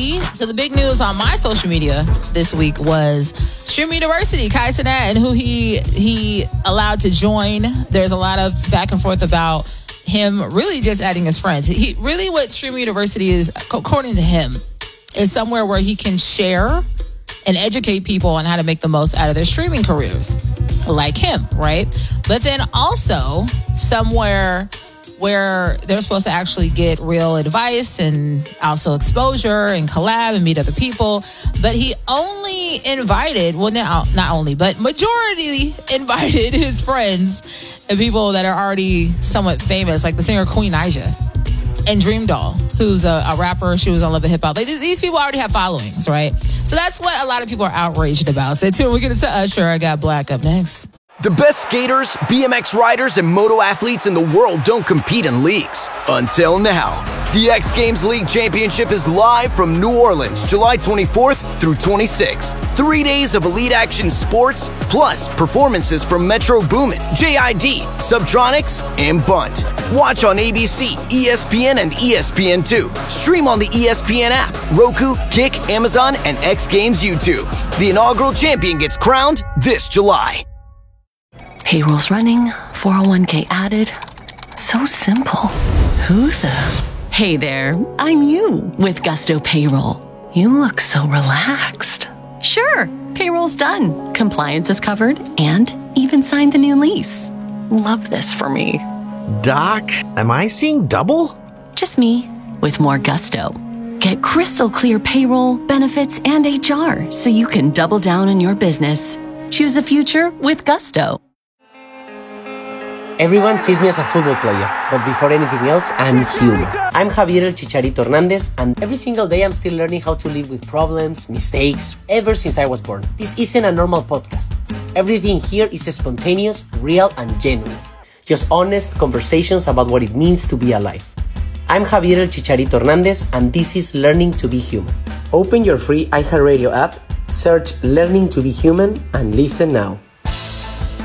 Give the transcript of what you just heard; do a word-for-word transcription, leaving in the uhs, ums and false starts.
T. So the big news on my social media this week was Stream University, Kai Cenat, and who he he allowed to join. There's a lot of back and forth about him really just adding his friends. He really what Stream University is, according to him, is somewhere where he can share and educate people on how to make the most out of their streaming careers, like him, right? But then also somewhere where they're supposed to actually get real advice and also exposure and collab and meet other people. But he only invited, well, not, not only, but majority invited his friends and people that are already somewhat famous, like the singer Queen Aja and Dream Doll, who's a, a rapper. She was on Love and Hip Hop. Like, these people already have followings, right? So that's what a lot of people are outraged about. So too, we're getting to Usher. I got Black up next. The best skaters, B M X riders, and moto athletes in the world don't compete in leagues. Until now. The X Games League Championship is live from New Orleans, July twenty-fourth through twenty-sixth. Three days of elite action sports, plus performances from Metro Boomin, J I D, Subtronics, and Bunt. Watch on A B C, E S P N, and E S P N two. Stream on the E S P N app, Roku, Kick, Amazon, and X Games YouTube. The inaugural champion gets crowned this July. Payroll's running, four oh one k added. So simple. Who the? Hey there, I'm you with Gusto Payroll. You look so relaxed. Sure, payroll's done. Compliance is covered and even signed the new lease. Love this for me. Doc, am I seeing double? Just me with more gusto. Get crystal clear payroll, benefits, and H R so you can double down on your business. Choose a future with Gusto. Everyone sees me as a football player, but before anything else, I'm human. I'm Javier El Chicharito Hernandez, and every single day I'm still learning how to live with problems, mistakes, ever since I was born. This isn't a normal podcast. Everything here is spontaneous, real, and genuine. Just honest conversations about what it means to be alive. I'm Javier El Chicharito Hernandez, and this is Learning to be Human. Open your free iHeartRadio app, search Learning to be Human, and listen now.